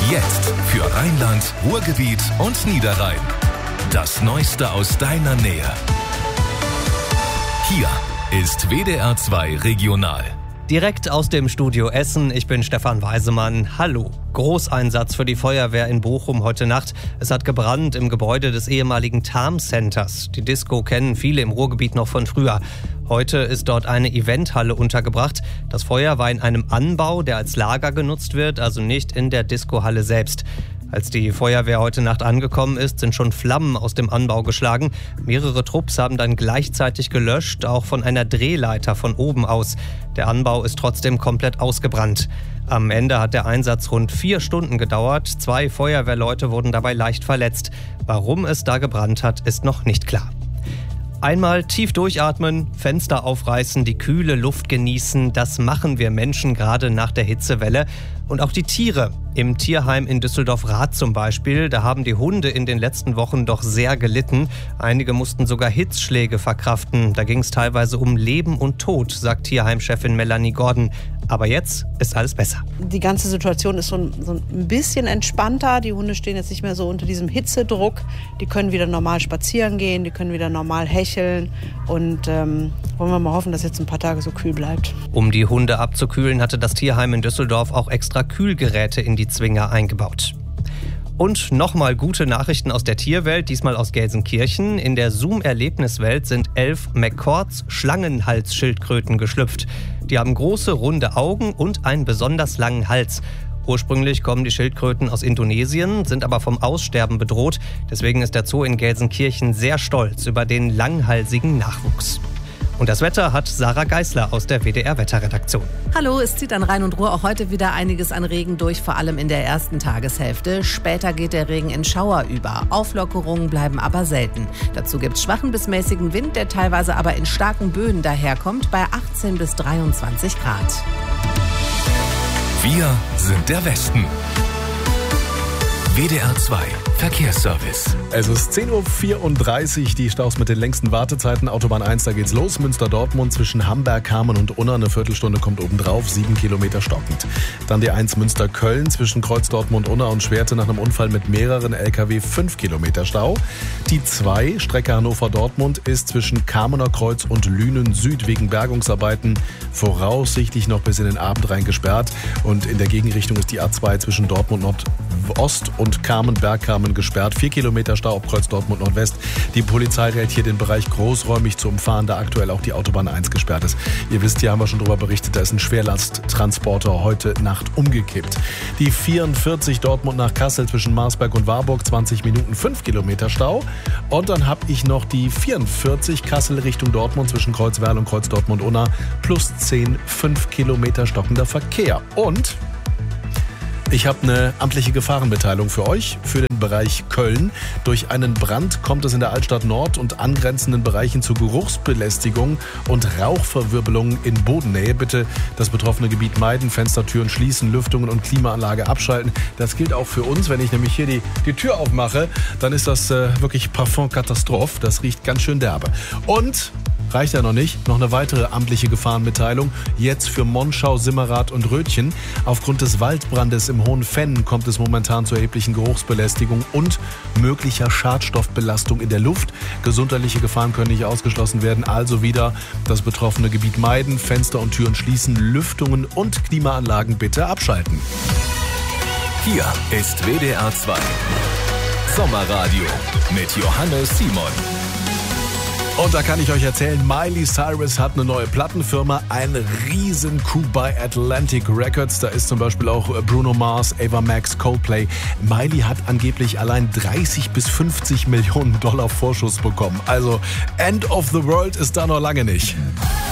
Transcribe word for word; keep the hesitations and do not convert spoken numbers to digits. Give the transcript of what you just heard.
Jetzt für Rheinland, Ruhrgebiet und Niederrhein. Das Neueste aus deiner Nähe. Hier ist W D R zwei Regional. Direkt aus dem Studio Essen, ich bin Stefan Weisemann. Hallo. Großeinsatz für die Feuerwehr in Bochum heute Nacht. Es hat gebrannt im Gebäude des ehemaligen Tarm Centers. Die Disco kennen viele im Ruhrgebiet noch von früher. Heute ist dort eine Eventhalle untergebracht. Das Feuer war in einem Anbau, der als Lager genutzt wird, also nicht in der Discohalle selbst. Als die Feuerwehr heute Nacht angekommen ist, sind schon Flammen aus dem Anbau geschlagen. Mehrere Trupps haben dann gleichzeitig gelöscht, auch von einer Drehleiter von oben aus. Der Anbau ist trotzdem komplett ausgebrannt. Am Ende hat der Einsatz rund vier Stunden gedauert. Zwei Feuerwehrleute wurden dabei leicht verletzt. Warum es da gebrannt hat, ist noch nicht klar. Einmal tief durchatmen, Fenster aufreißen, die kühle Luft genießen, das machen wir Menschen gerade nach der Hitzewelle. Und auch die Tiere. Im Tierheim in Düsseldorf-Rath zum Beispiel, da haben die Hunde in den letzten Wochen doch sehr gelitten. Einige mussten sogar Hitzschläge verkraften. Da ging es teilweise um Leben und Tod, sagt Tierheimchefin Melanie Gordon. Aber jetzt ist alles besser. Die ganze Situation ist so ein, so ein bisschen entspannter. Die Hunde stehen jetzt nicht mehr so unter diesem Hitzedruck. Die können wieder normal spazieren gehen, die können wieder normal hecheln. Und ähm, wollen wir mal hoffen, dass jetzt ein paar Tage so kühl bleibt. Um die Hunde abzukühlen, hatte das Tierheim in Düsseldorf auch extra Kühlgeräte in die Zwinger eingebaut. Und nochmal gute Nachrichten aus der Tierwelt, diesmal aus Gelsenkirchen. In der Zoom-Erlebniswelt sind elf McCords Schlangenhalsschildkröten geschlüpft. Die haben große, runde Augen und einen besonders langen Hals. Ursprünglich kommen die Schildkröten aus Indonesien, sind aber vom Aussterben bedroht. Deswegen ist der Zoo in Gelsenkirchen sehr stolz über den langhalsigen Nachwuchs. Und das Wetter hat Sarah Geisler aus der W D R-Wetterredaktion. Hallo, es zieht an Rhein und Ruhr auch heute wieder einiges an Regen durch, vor allem in der ersten Tageshälfte. Später geht der Regen in Schauer über. Auflockerungen bleiben aber selten. Dazu gibt es schwachen bis mäßigen Wind, der teilweise aber in starken Böen daherkommt, bei achtzehn bis dreiundzwanzig Grad. Wir sind der Westen. W D R zwei Verkehrsservice. Es ist zehn Uhr vierunddreißig, die Staus mit den längsten Wartezeiten. Autobahn eins, da geht's los. Münster-Dortmund zwischen Hamberg, Kamen und Unna. Eine Viertelstunde kommt obendrauf, sieben Kilometer stockend. Dann die eins Münster-Köln zwischen Kreuz Dortmund, Unna und Schwerte nach einem Unfall mit mehreren L K W, fünf Kilometer Stau. Die zwei, Strecke Hannover-Dortmund, ist zwischen Kamener Kreuz und Lünen Süd wegen Bergungsarbeiten voraussichtlich noch bis in den Abend rein gesperrt. Und in der Gegenrichtung ist die A zwei zwischen Dortmund Nordost und Kamen-Bergkamen gesperrt. Vier Kilometer Stau ab Kreuz Dortmund Nordwest. Die Polizei rät hier den Bereich großräumig zu umfahren, da aktuell auch die Autobahn eins gesperrt ist. Ihr wisst, hier haben wir schon drüber berichtet, da ist ein Schwerlasttransporter heute Nacht umgekippt. Die vierundvierzig Dortmund nach Kassel zwischen Marsberg und Warburg, zwanzig Minuten, fünf Kilometer Stau. Und dann habe ich noch die vierundvierzig Kassel Richtung Dortmund zwischen Kreuzwerl und Kreuz Dortmund-Unna, plus zehn, fünf Kilometer stockender Verkehr. Und ich habe eine amtliche Gefahrenmitteilung für euch, für den Bereich Köln. Durch einen Brand kommt es in der Altstadt Nord und angrenzenden Bereichen zu Geruchsbelästigung und Rauchverwirbelungen in Bodennähe. Bitte das betroffene Gebiet meiden, Fenstertüren schließen, Lüftungen und Klimaanlage abschalten. Das gilt auch für uns. Wenn ich nämlich hier die, die Tür aufmache, dann ist das äh, wirklich Parfum-Katastrophe. Das riecht ganz schön derbe. Und reicht ja noch nicht. Noch eine weitere amtliche Gefahrenmitteilung. Jetzt für Monschau, Simmerath und Rötchen. Aufgrund des Waldbrandes im Hohen Venn kommt es momentan zu erheblichen Geruchsbelästigung und möglicher Schadstoffbelastung in der Luft. Gesundheitliche Gefahren können nicht ausgeschlossen werden. Also wieder das betroffene Gebiet meiden, Fenster und Türen schließen, Lüftungen und Klimaanlagen bitte abschalten. Hier ist W D R zwei Sommerradio mit Johannes Simon. Und da kann ich euch erzählen, Miley Cyrus hat eine neue Plattenfirma, ein riesen Coup bei Atlantic Records. Da ist zum Beispiel auch Bruno Mars, Ava Max, Coldplay. Miley hat angeblich allein dreißig bis fünfzig Millionen Dollar Vorschuss bekommen. Also End of the World ist da noch lange nicht.